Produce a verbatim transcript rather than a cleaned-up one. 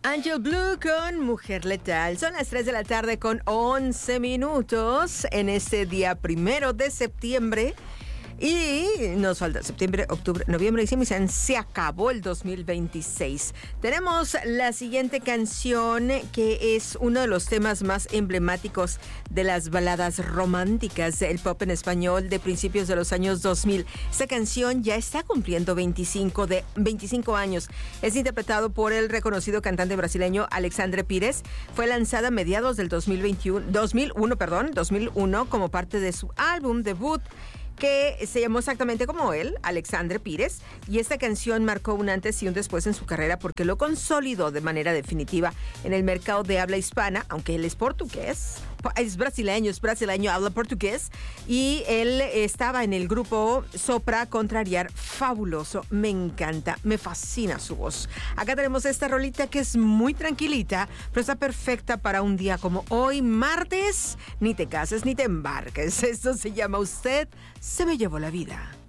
Angel Blue con Mujer Letal. Son las tres de la tarde con once minutos en este día primero de septiembre. Y nos falta septiembre, octubre, noviembre, diciembre. Y se acabó el dos mil veintiséis. Tenemos la siguiente canción, que es uno de los temas más emblemáticos de las baladas románticas del pop en español de principios de los años dos mil. Esta canción ya está cumpliendo veinticinco, de, veinticinco años. Es interpretado por el reconocido cantante brasileño Alexandre Pires. Fue lanzada a mediados del dos mil veintiuno, dos mil uno, perdón, dos mil uno como parte de su álbum debut, que se llamó exactamente como él, Alexandre Pires, y esta canción marcó un antes y un después en su carrera porque lo consolidó de manera definitiva en el mercado de habla hispana, aunque él es portugués, es brasileño, es brasileño, habla portugués, y él estaba en el grupo Sopra Contrariar, fabuloso, me encanta, me fascina su voz. Acá tenemos esta rolita que es muy tranquilita, pero está perfecta para un día como hoy, martes, ni te cases ni te embarques. Esto se llama Usted se me llevó la vida.